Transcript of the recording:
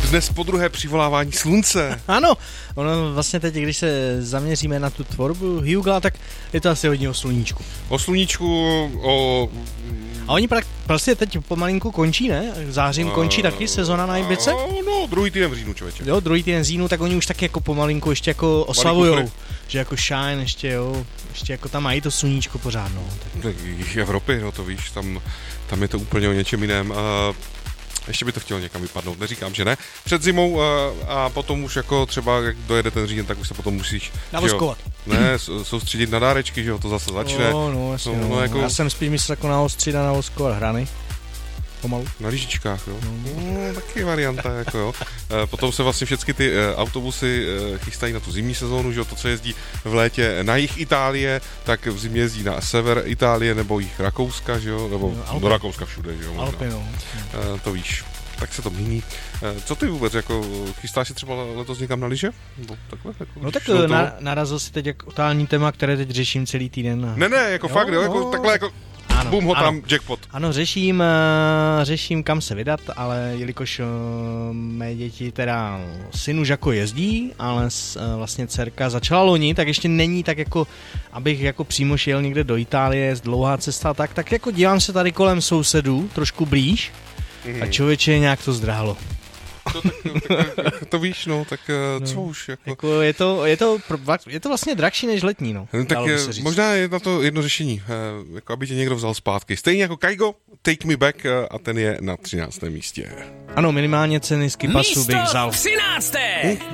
Dnes podruhé přivolávání slunce. Ano, ono vlastně teď, když se zaměříme na tu tvorbu Hugla, tak je to asi hodně o sluníčku. O sluníčku, o... A oni prostě teď pomalinku končí, ne? Zářím končí taky sezona na Ibice? No, druhý týden v říjnu, člověče. Jo, druhý týden v říjnu, tak oni už taky jako pomalinku ještě jako oslavujou. Že jako shine ještě, jo, ještě jako tam mají to sluníčko pořád, no. Tak Evropy, no to víš, tam je to úplně o něčem jiném. Ještě by to chtělo někam vypadnout, neříkám, že ne. Před zimou a potom už jako třeba, jak dojede ten říjen, tak už se potom musíš... Navoskovat. Ne, soustředit na dárečky, že jo, to zase začne. No, jasně, no. Jako... Já jsem spíš myslel jako naostřit a navoskovat hrany. Pomalu. Na lyžičkách, jo. No, taky varianta, jako jo. Potom se vlastně všechny ty autobusy chystají na tu zimní sezónu, že jo, to, co jezdí v létě na jih Itálie, tak v zimě jezdí na sever Itálie nebo jih Rakouska, že jo, nebo do Rakouska všude, že jo. Alpy, no. To víš. Tak se to mění. Co ty vůbec, jako chystáš se třeba letos někam na lyže? No tak narazil si teď jako totální téma, které teď řeším celý týden. Ne, jako jo, fakt, jo, jako takhle jako... Ano, bum ho tam, jackpot. Ano, řeším, kam se vydat, ale jelikož mé děti, teda syn už jako jezdí, ale vlastně dcerka začala loni, tak ještě není tak jako, abych jako přímo šel někde do Itálie, dlouhá cesta, tak jako dívám se tady kolem sousedů, trošku blíž, a člověče nějak to zdráhlo. To víš, no, tak co už, jako je to vlastně drahší než letní, no. Tak možná je na to jedno řešení, jako aby tě někdo vzal zpátky. Stejně jako Kaigo, Take Me Back, a ten je na 13. místě. Ano, minimálně ceny skipasu bych vzal. 13.